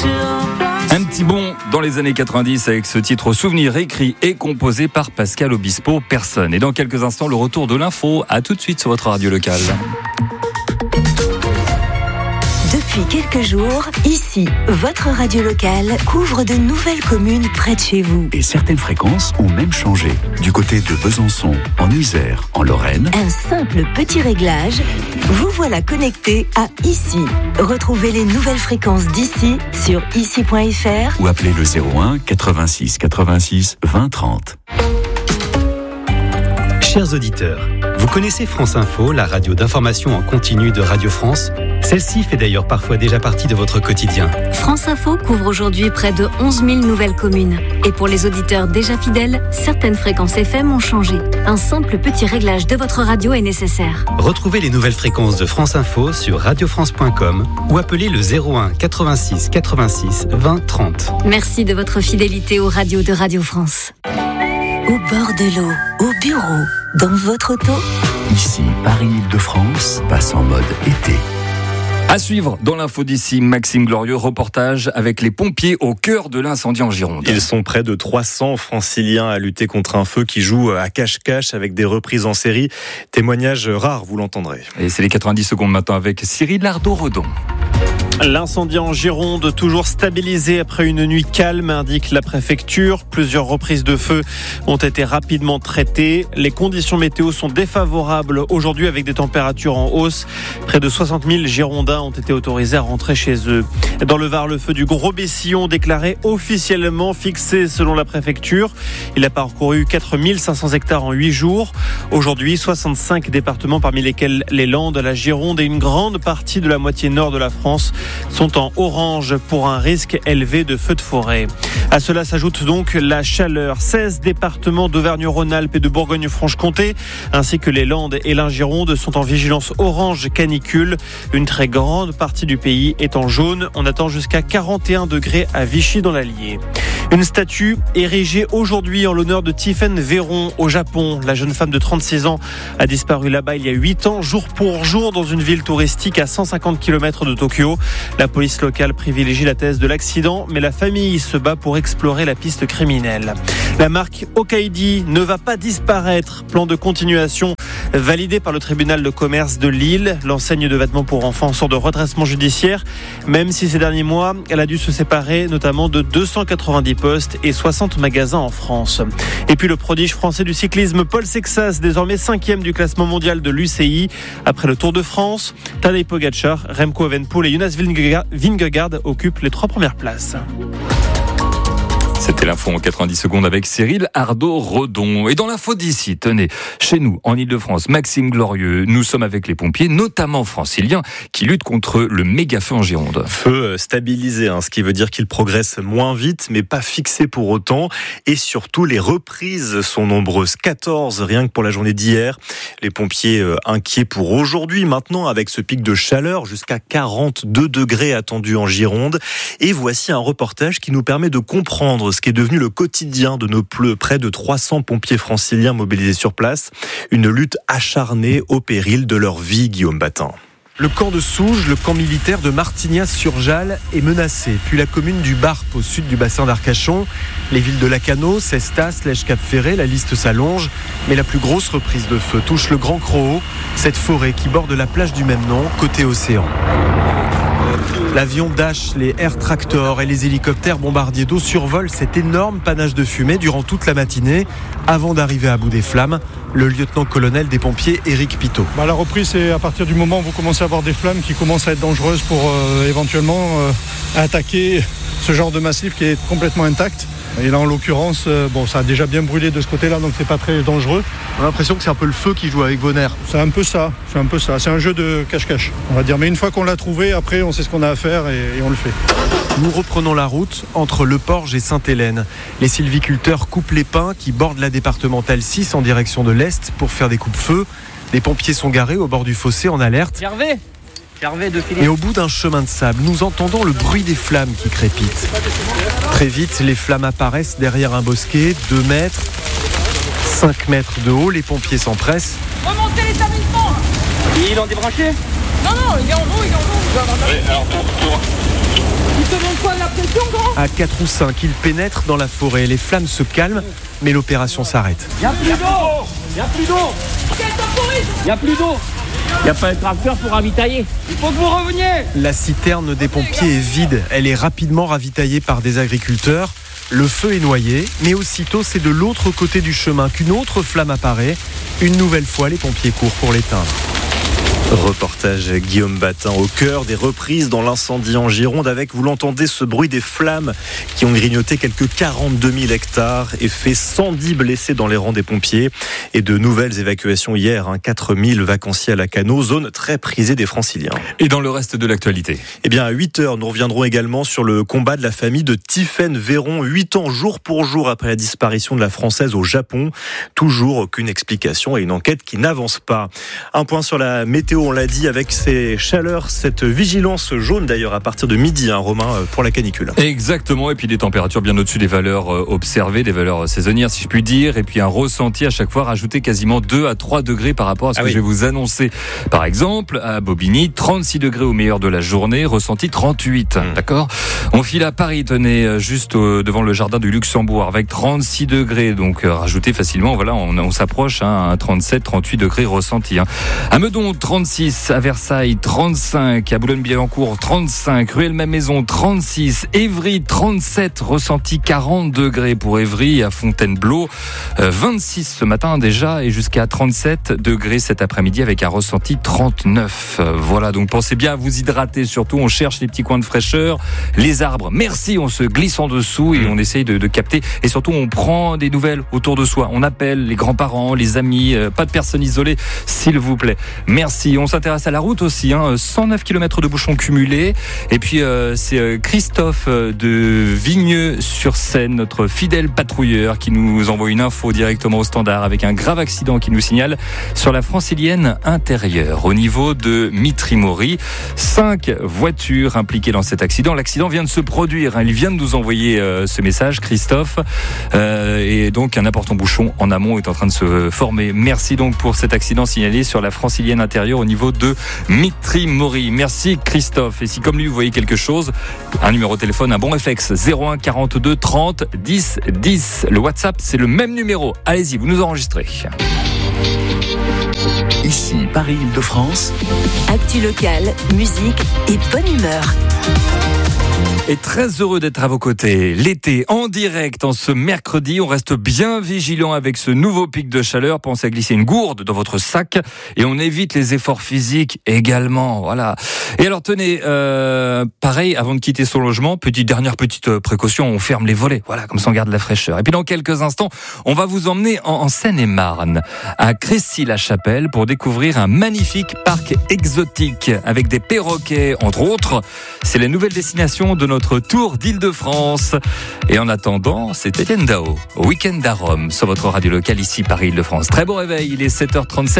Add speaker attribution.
Speaker 1: Un petit bond dans les années 90 avec ce titre Souvenir écrit et composé par Pascal Obispo, Personne. Et dans quelques instants, le retour de l'info. À tout de suite sur votre radio locale.
Speaker 2: Depuis quelques jours, ici, votre radio locale couvre de nouvelles communes près de chez vous.
Speaker 3: Et certaines fréquences ont même changé. Du côté de Besançon, en Isère, en Lorraine.
Speaker 2: Un simple petit réglage, vous voilà connecté à ici. Retrouvez les nouvelles fréquences d'ici sur ici.fr
Speaker 3: ou appelez le 01 86 86 20 30.
Speaker 4: Chers auditeurs, vous connaissez France Info, la radio d'information en continu de Radio France ? Celle-ci fait d'ailleurs parfois déjà partie de votre quotidien.
Speaker 5: France Info couvre aujourd'hui près de 11 000 nouvelles communes. Et pour les auditeurs déjà fidèles, certaines fréquences FM ont changé. Un simple petit réglage de votre radio est nécessaire.
Speaker 4: Retrouvez les nouvelles fréquences de France Info sur radiofrance.com ou appelez le 01 86 86 20 30.
Speaker 5: Merci de votre fidélité aux radios de Radio France.
Speaker 2: Au bord de l'eau, au bureau, dans votre auto.
Speaker 3: Ici, Paris-Île-de-France passe en mode été.
Speaker 1: À suivre dans l'info d'ici, Maxime Glorieux, reportage avec les pompiers au cœur de l'incendie en Gironde.
Speaker 6: Ils sont près de 300 franciliens à lutter contre un feu qui joue à cache-cache avec des reprises en série. Témoignage rare, vous l'entendrez.
Speaker 1: Et c'est les 90 secondes maintenant avec Cyril Lardot-Redon.
Speaker 7: L'incendie en Gironde, toujours stabilisé après une nuit calme, indique la préfecture. Plusieurs reprises de feu ont été rapidement traitées. Les conditions météo sont défavorables aujourd'hui avec des températures en hausse. Près de 60 000 Girondins ont été autorisés à rentrer chez eux. Dans le Var, le feu du Gros-Bessillon déclaré officiellement fixé selon la préfecture. Il a parcouru 4 500 hectares en 8 jours. Aujourd'hui, 65 départements parmi lesquels les Landes, la Gironde et une grande partie de la moitié nord de la France sont en orange pour un risque élevé de feux de forêt. À cela s'ajoute donc la chaleur. 16 départements d'Auvergne-Rhône-Alpes et de Bourgogne-Franche-Comté, ainsi que les Landes et la Gironde sont en vigilance orange canicule. Une très grande partie du pays est en jaune. On attend jusqu'à 41 degrés à Vichy dans l'Allier. Une statue érigée aujourd'hui en l'honneur de Tiffaine Véron au Japon. La jeune femme de 36 ans a disparu là-bas il y a 8 ans, jour pour jour, dans une ville touristique à 150 km de Tokyo. La police locale privilégie la thèse de l'accident, mais la famille se bat pour explorer la piste criminelle. La marque Okaidi ne va pas disparaître. Plan de continuation validé par le tribunal de commerce de Lille. L'enseigne de vêtements pour enfants sort de redressement judiciaire, même si ces derniers mois, elle a dû se séparer notamment de 290 postes et 60 magasins en France. Et puis le prodige français du cyclisme Paul Sexas, désormais 5e du classement mondial de l'UCI. Après le Tour de France, Tadej Pogačar, Remco Evenepoel et Jonas Vingegaard occupent les 3 premières places.
Speaker 1: C'était l'info en 90 secondes avec Cyril Lardot-Redon. Et dans l'info d'ici, tenez, chez nous, en Ile-de-France, Maxime Glorieux, nous sommes avec les pompiers, notamment franciliens, qui luttent contre le méga-feu en Gironde.
Speaker 6: Feu stabilisé, ce qui veut dire qu'il progresse moins vite, mais pas fixé pour autant. Et surtout, les reprises sont nombreuses. 14 rien que pour la journée d'hier. Les pompiers inquiets pour aujourd'hui, maintenant, avec ce pic de chaleur, jusqu'à 42 degrés attendus en Gironde. Et voici un reportage qui nous permet de comprendre ce qui est devenu le quotidien de nos près de 300 pompiers franciliens mobilisés sur place. Une lutte acharnée au péril de leur vie, Guillaume Battin.
Speaker 8: Le camp de Souges, le camp militaire de Martignas-sur-Jalles est menacé. Puis la commune du Barp au sud du bassin d'Arcachon. Les villes de Lacanau, Cestas, Lège-Cap-Ferré, la liste s'allonge. Mais la plus grosse reprise de feu touche le Grand Croau, cette forêt qui borde la plage du même nom, côté océan. L'avion Dash, les Air Tractor et les hélicoptères bombardiers d'eau survolent cet énorme panache de fumée durant toute la matinée. Avant d'arriver à bout des flammes, le lieutenant-colonel des pompiers, Éric Pitot.
Speaker 9: La reprise, c'est à partir du moment où vous commencez à avoir des flammes qui commencent à être dangereuses pour éventuellement attaquer ce genre de massif qui est complètement intact. Et là, en l'occurrence, ça a déjà bien brûlé de ce côté-là, donc c'est pas très dangereux.
Speaker 8: On a l'impression que c'est un peu le feu qui joue avec vos nerfs.
Speaker 9: C'est un peu ça. C'est un jeu de cache-cache, on va dire. Mais une fois qu'on l'a trouvé, après, on sait ce qu'on a à faire et on le fait.
Speaker 8: Nous reprenons la route entre Le Porge et Sainte-Hélène. Les sylviculteurs coupent les pins qui bordent la départementale 6 en direction de l'Est pour faire des coupes-feu. Les pompiers sont garés au bord du fossé en alerte. Et au bout d'un chemin de sable, nous entendons le bruit des flammes qui crépitent. Très vite, les flammes apparaissent derrière un bosquet, 2 mètres, 5 mètres de haut. Les pompiers s'empressent.
Speaker 10: Remontez l'établissement.
Speaker 11: Ils l'ont débranché ?
Speaker 10: Non, il est en haut, Oui, alors, il te demande quoi de l'appeler ?
Speaker 8: À 4 ou 5, ils pénètrent dans la forêt. Les flammes se calment, mais l'opération s'arrête.
Speaker 10: Il n'y a plus d'eau. Il n'y a plus d'eau. Il n'y a plus d'eau. Il n'y a pas de tracteur pour ravitailler. Il faut que vous reveniez.
Speaker 8: La citerne des pompiers est vide. Elle est rapidement ravitaillée par des agriculteurs. Le feu est noyé, mais aussitôt, c'est de l'autre côté du chemin qu'une autre flamme apparaît. Une nouvelle fois, les pompiers courent pour l'éteindre.
Speaker 6: Reportage Guillaume Batin au cœur des reprises dans l'incendie en Gironde avec, vous l'entendez, ce bruit des flammes qui ont grignoté quelques 42 000 hectares et fait 110 blessés dans les rangs des pompiers et de nouvelles évacuations hier, 4 000 vacanciers à Lacanau, zone très prisée des Franciliens.
Speaker 1: Et dans le reste de l'actualité ?
Speaker 6: Eh bien, à 8h, nous reviendrons également sur le combat de la famille de Tiffaine Véron, 8 ans jour pour jour après la disparition de la Française au Japon. Toujours aucune explication et une enquête qui n'avance pas. Un point sur la météo, on l'a dit, avec ces chaleurs, cette vigilance jaune d'ailleurs à partir de midi, Romain, pour la canicule.
Speaker 1: Exactement, et puis des températures bien au-dessus des valeurs observées, des valeurs saisonnières si je puis dire, et puis un ressenti à chaque fois rajouté quasiment 2 à 3 degrés par rapport à ce que je vais vous annoncer. Par exemple, à Bobigny, 36 degrés au meilleur de la journée, ressenti 38, d'accord ? On file à Paris, tenez, juste devant le jardin du Luxembourg, avec 36 degrés, donc rajouté facilement, voilà, on s'approche, à 37, 38 degrés ressenti. À Meudon, 36, à Versailles, 35, à Boulogne-Billancourt, 35, Rueil-Malmaison, 36, Évry, 37, ressenti 40 degrés pour Évry, à Fontainebleau, 26 ce matin déjà, et jusqu'à 37 degrés cet après-midi avec un ressenti 39. Voilà, donc pensez bien à vous hydrater, surtout on cherche les petits coins de fraîcheur, les arbres, merci, on se glisse en dessous et on essaye de capter, et surtout on prend des nouvelles autour de soi, on appelle les grands-parents, les amis, pas de personnes isolées, s'il vous plaît. Merci, on s'intéresse à la route aussi, 109 km de bouchons cumulés, et puis c'est Christophe de Vigneux-sur-Seine, notre fidèle patrouilleur, qui nous envoie une info directement au standard avec un grave accident qui nous signale sur la francilienne intérieure au niveau de Mitry-Mory. 5 voitures impliquées dans cet accident. L'accident vient de se produire, il vient de nous envoyer ce message, Christophe, et donc un important bouchon en amont est en train de se former. Merci donc pour cet accident signalé sur la francilienne intérieure au niveau de Mitry-Mory. Merci Christophe. Et si comme lui vous voyez quelque chose, un numéro de téléphone, un bon réflexe, 01 42 30 10 10. Le WhatsApp, c'est le même numéro. Allez-y, vous nous enregistrez.
Speaker 3: Ici, Paris-Île-de-France.
Speaker 2: Actu locale, musique et bonne humeur.
Speaker 1: Et très heureux d'être à vos côtés. L'été en direct en ce mercredi. On reste bien vigilant avec ce nouveau pic de chaleur. Pensez à glisser une gourde dans votre sac et on évite les efforts physiques également. Voilà. Et alors tenez, pareil, avant de quitter son logement, dernière petite précaution, on ferme les volets. Voilà, comme ça on garde la fraîcheur. Et puis dans quelques instants, on va vous emmener en Seine-et-Marne, à Crécy-la-Chapelle, pour découvrir un magnifique parc exotique avec des perroquets, entre autres. C'est la nouvelle destination de notre tour d'Île-de-France. Et en attendant, c'est Étienne Dao, Week-end à Rome, sur votre radio locale ici Paris-Île-de-France. Très bon réveil, il est 7h37.